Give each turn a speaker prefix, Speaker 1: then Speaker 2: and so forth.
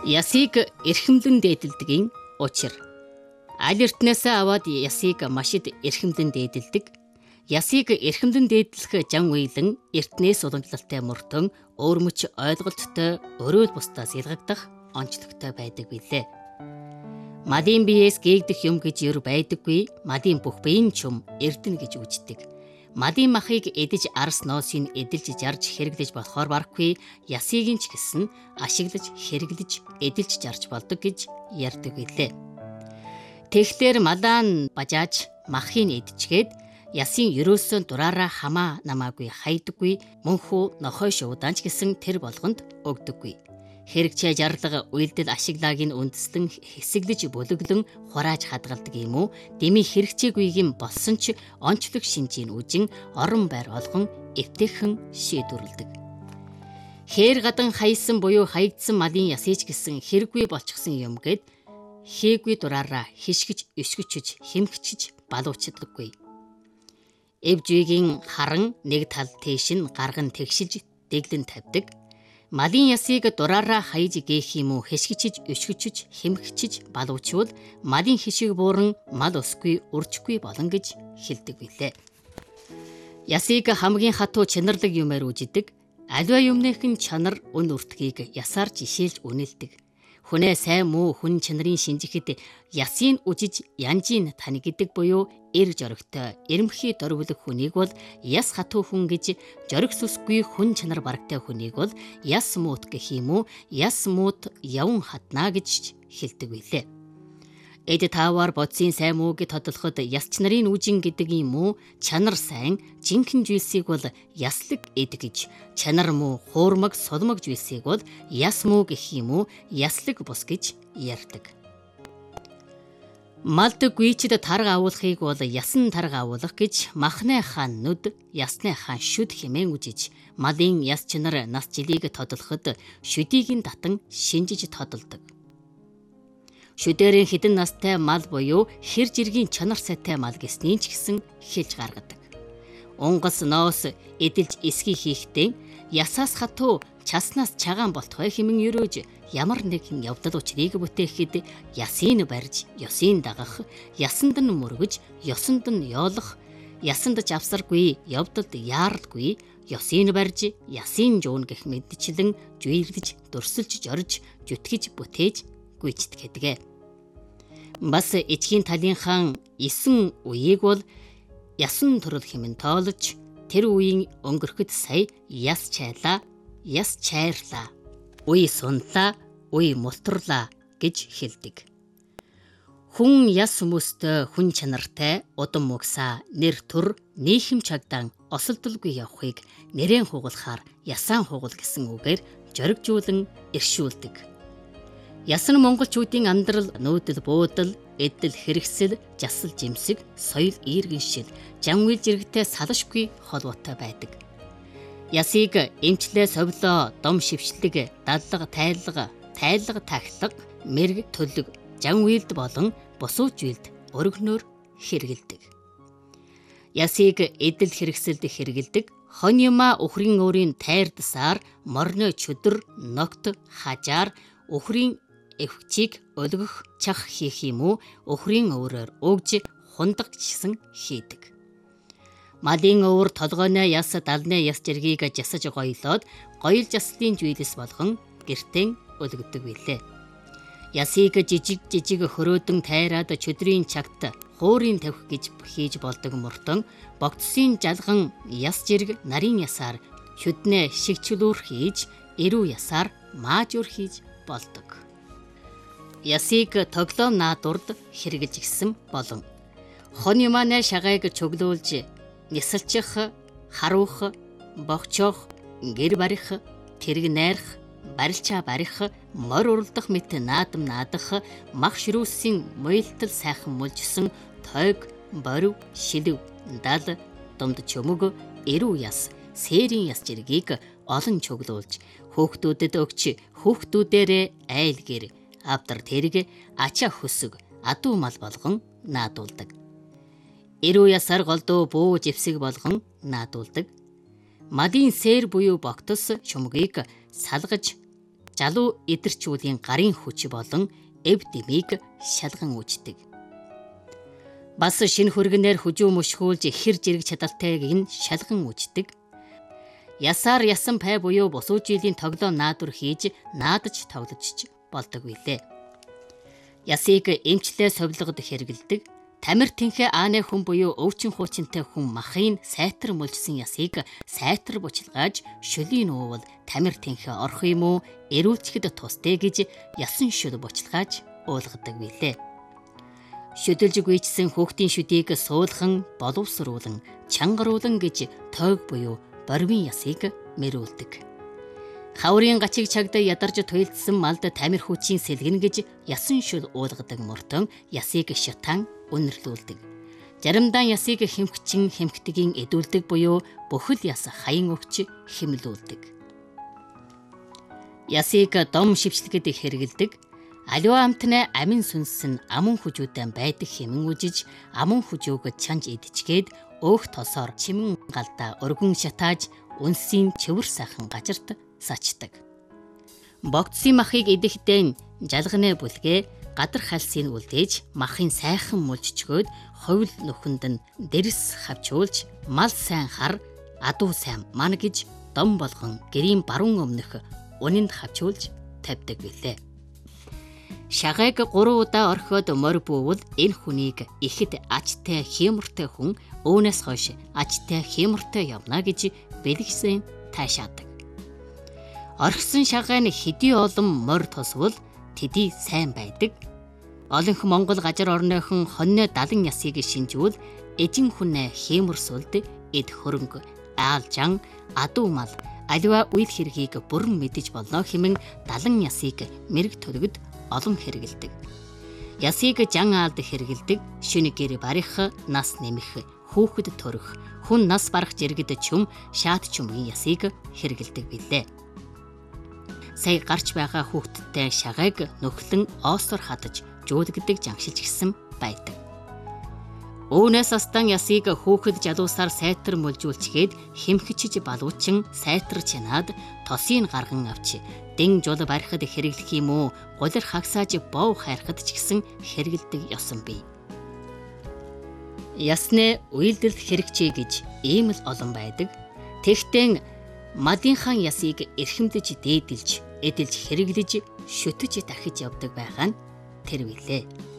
Speaker 1: Ясыг эрхэмлэн дээдэлдгийн учир. Аль эртнээсээ аваад ясыг машид эрхэмлэн дээдэлдэг. Ясыг эрхэмлэн дээдлэх жан уйлан эртнээс уламжлалтай мөртөн өөрмөч ойлголттой өрөөл бусдаас ялгагдах онцлогтой байдаг билээ. Мадийн биеэс гээгдэх юм гэж юу байдаггүй, мадийн бүх биеийн чум эрдэнэ гэж үздэг. Мадийн махыг эдэж арс ноосыг эдэлж жарж хэрэглэж болохоор барахгүй, ясыг нь ч гэсэн ашиглаж хэрэглэж эдэлж жарж болдог гэж ярьдаг билээ. Тэгэхээр малаан бажааж махыг эдчгээд ясын ерөөсөн дураараа хамаа намаагүй хайдаггүй, мөнхүү нохой шуудаан ч гэсэн тэр болгонд өгдөггүй. Хэрэгчээ жарлага үйлдэл ашиглагийг үндэслэн хэсэглэж бүлэглэн хурааж хадгалдаг юм уу? Дэмий хэрэгцээгүйгийн болсон ч онцлог шинжийн үжин орон байр олгон эвтэйхэн шийдвэрлэдэг. Хээр гадан хаясан буюу хаягдсан малын ясыч гэсэн хэрэггүй болчихсон юм гээд хийгүй дураараа хишгэж, өшгөчж, хэмгчж балуучдаггүй. Эвжүйгийн харан нэг тал тийш нь гарган тэгшилж дэглэн тавьдаг. Малын ясыг дураараа хаяж гээх юм уу, хэшгичж, өшгөчж, хэмгчж балуучвал малын хишиг бууран мал усгүй, үржихгүй болно гэж хэлдэг билээ. Ясыг хамгийн хатуу чанарлаг юмар үжидэг. Аливаа юмныхын чанар үн үртгийг ясаар жишээлж үнэлдэг. Хүнээ сайн муу хүн чанарын шинжихэд ясыг үжиж янжийн тань гэдэг буюу эр жорогтой эрэмхий дөрвөлөх хүнийг бол яс хатуу хүн гэж, жорог сүсгүй хүн чанар барагтай хүнийг бол яс муут гэх юм уу, яс муут явн хатнаа гэж хэлдэг билээ. Эд таавар бодсын сайн мууг тодлоход ясч нарын үжин гэдэг юм уу, чанар сайн жинхэнэ зүйлсийг бол яслаг эд гэж, чанар муу хуурмаг сулмаг зүйлсийг бол яс муу гэх юм уу, яслаг бус гэж ярьдаг. Малд гүйчэд тарга агуулахыг бол ясан тарга агуулах гэж махны хаан нүд, ясны хаан шүд хэмээн үжиж, малын яс чанар нас жилийг тодлоход шүдийг татан шинжиж тодолдог. Шүдэрийн хідэн настай мал буюу хэр жиргийн чанар сайтай мал гэснийг ч гэсэн хэлж гаргадаг. Унгас ноос эдэлж эсгий хийхдээ ясаас хатуу часнаас чагаан болтгой хэмээн өрөөж ямар нэгэн явдал учрыг бүтээхэд ясыг барьж, ёсыг дагах, ясанд нь мөргөж, ёсонд нь ёолох, ясанд ч авсаргүй, явдалд яаралгүй, ёсыг барьж, ясыг жуун гэх мэдчлэн жүйрлэж, дурсалж, жорж, жүтгэж, бүтээж гүйцэтгэх гэдэг. Бас эчгийн талынхан 9 үеийг бол ясан төрөл хэмээн тоолж, тэр үеийн өнгөрөхөд сая яс чайлаа, яс чайрлаа, үе сунлаа, үе мултрлаа гэж хэлдэг. Хүн яс хүмүүстэй хүн чанартай удам мөгсаа нэр төр нийхэм чагдан осолдолгүй явахыг нэрэн хугалахаар ясаан хугал гэсэн үгээр жоригжуулан иршүүлдэг. Ясан монголчуудын амьдрал нүүдэл буудал, эдэл хэрэгсэл, жасал жимсэг, соёл иргэншил, жан үйл зэрэгтэй салшгүй холбоотой байдаг. Ясыг эмчлээ совлоо, дом шившлэг, даллага тайлга, тайлга тахлаг, мэрэг төлөг, жан үйлд болон бусууч үйлд өргөнөөр хэрэгэлдэг. Ясыг эдэл хэрэгсэлд хэрэгэлдэг. Хон юма өхрийн өөрийн тайрдсаар, морны чөдөр, ногт, хажаар, өхрийн эвчийг өлгөх чах хийх юм уу, өхрийн өврөөр өгж хундаг гэсэн хийдэг. Малын өвөр толгойн яс далны яс жиргийг жасаж гоёлоод гоёл жаслын зүйлс болгон гэртэн өлгөдөг билээ. Ясыг жижиг хөрөөдөн тайраад чөдрийн чагт хуурын тавих гэж хийж болдог мөртөн богдсын жалган яс жирг нарийн ясаар шүднэ шигчлүүр хийж, эрүү ясаар маажуур хийж болдог. Ясыг тоглоом наадурд хэрэгжилж гисэн болон хон юманаа шагайг чөглүүлж нисэлчих, харуах, богчоох, гэр барих, тэрэг найрах, барилчаа барих, морь уралдах мэт наадам наадах, мах ширүүсийн муйлтал сайхан мулжсэн тойг, борив, шилв, дал, думд чөмөг, эрүү яс, сээрийн яс жиргийг олон чөглүүлж хөөхтүүдэд өгч, хөөхтүүдээрээ айл гэр авдар тэрэг, ачаа хөсөг, адуу мал болгон наадуулдаг. Эрүү ясаар голдуу буу живсэг болгон наадуулдаг. Малын сээр буюу богтос шумгийг салгаж жалуу эдэрчүүдийн гарын хүч болон эв дэмийг шалган үүждэг. Бас шинэ хөргөнээр хүжүү мөшгүүлж хэр зэрэг чадалтайг нь шалган үүждэг. Ясаар ясан пай буюу бусуу жилийн тоглоом наадвар хийж наадаж тоглож болдог билээ. Ясыг эмчлээ совилгод хэрэгэлдэг. Тамир тэнхээ ааны хүн буюу өвчин хуучинтай хүн махын сайтар мөлжсөн ясыг сайтар бучилгааж шөлийн уувал тамир тэнхээ орох юм уу эрүүлчихэд тусдэ гэж ясан шүд бучилгааж уулгадаг билээ. Шөдөлж гүйчсэн хүүхдийн шүдийг суулхан, боловсруулан, чангаруулан гэж тойг буюу борвын ясыг мэрүүлдэг. Хаврын гачиг чагд ядарж туйлдсан малд тамир хүчийн сэлгэн гэж ясан шүд уулгадаг мөртөн ясыг шатан үнэрлүүлдэг. Заримдаа ясыг хэмхтгийн эдүүлдэг буюу бүхэл яс хаян өгч хэмлүүлдэг. Ясыг дом шивчлэгэд хэрэгэлдэг. Аливаа амтны амин сүнс нь амун хүжүүдэн байдаг хэмэн үжиж, амун хүжөөг чанж идчихгээд өөх тосоор чимэн галдаа өргөн шатааж үнсийн чөвөр сайхан гажарт сачдаг. Богдсын махыг идэхдээ жалганы бүлгээ гадар халсыг үлдээж махын сайхан мулжчгөөд ховл нүхэнд нь дэрс хавчуулж мал сайн хар адуу сайн ман гэж дом болгон гэрийн баруун өмнөх үнэнд хавчуулж тавьдаг билээ. Шагайг 3 удаа орхиод морь буувал энэ хүнийг ихэд ачтай хиймортой хүн өөнөөс хойш ачтай хиймортой явна гэж бэлгсэн таашаадаг. Орхисон шагай нь хэдий олон морь тосвол тэдий сайн байдаг. Олонх Монгол газар орныхон хоньны 70 ясыг шинжүүл эжин хүнээ хийморсулд эд хөрөнгө аалжан адуу мал аливаа үйл хэргийг бүрэн мэдэж болно хэмээн 70 ясыг мэрэг төлөгд олон хэрэгэлдэг. Ясыг жан аалд хэрэгэлдэг. Шүн гэр барих, нас нэмэх, хүүхэд төрөх, хүн нас барах зэрэгд чүм, шаат чүмгийн ясыг хэрэгэлдэг билээ. Сая гарч байгаа хүүхэдтэй шагайг нөхлөн оосоор хадаж жуулгдаг жангшилж гисэн байдаг. Өөнөөс астан ясыг хүүхэд жалуусаар сайтар мөлжүүлчгээд хэмхчиж балуучин сайтар чанаад тосыг гарган авч дэн жол барихад хэрэглэх юм уу гулэр хагсааж бов хайрхад ч гэсэн хэрэгэлдэг ёсон бий. Ясны үйлдэлд хэрэгчээ гэж ийм л олон байдаг. Тэгтээ мадынхан ясыг эрхэмдэж дээдэлж, эдэлж хэрэглэж, шөтөж дахиж явдаг байгаа нь тэр билээ.